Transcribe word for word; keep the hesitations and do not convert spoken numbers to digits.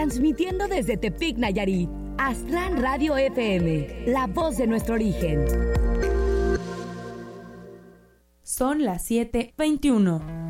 Transmitiendo desde Tepic, Nayarit, Aztlán Radio F M, la voz de nuestro origen. Son las siete veintiuno.